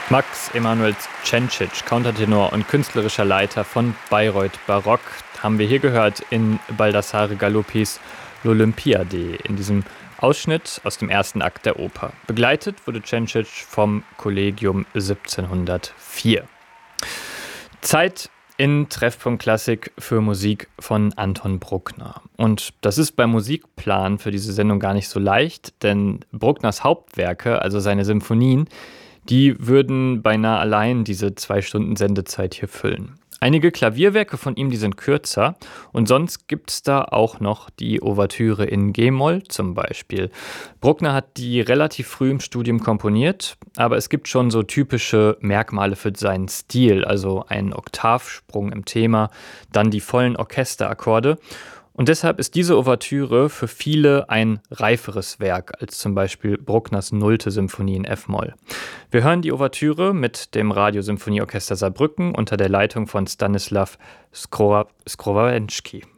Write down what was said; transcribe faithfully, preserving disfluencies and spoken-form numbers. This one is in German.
Max Emanuel Cencic, Countertenor und künstlerischer Leiter von Bayreuth Barock, haben wir hier gehört in Baldassare Galoppis L'Olympiade, in diesem Ausschnitt aus dem ersten Akt der Oper. Begleitet wurde Cencic vom Kollegium siebzehnhundertvier. Zeit in Treffpunkt Klassik für Musik von Anton Bruckner. Und das ist beim Musikplan für diese Sendung gar nicht so leicht, denn Bruckners Hauptwerke, also seine Symphonien, die würden beinahe allein diese zwei Stunden Sendezeit hier füllen. Einige Klavierwerke von ihm, die sind kürzer, und sonst gibt es da auch noch die Ouvertüre in G-Moll zum Beispiel. Bruckner hat die relativ früh im Studium komponiert, aber es gibt schon so typische Merkmale für seinen Stil, also einen Oktavsprung im Thema, dann die vollen Orchesterakkorde. Und deshalb ist diese Ouvertüre für viele ein reiferes Werk als zum Beispiel Bruckners Nullte Symphonie in F-Moll. Wir hören die Ouvertüre mit dem Radiosymphonieorchester Saarbrücken unter der Leitung von Stanislaw Skrowa- Skrowawenski.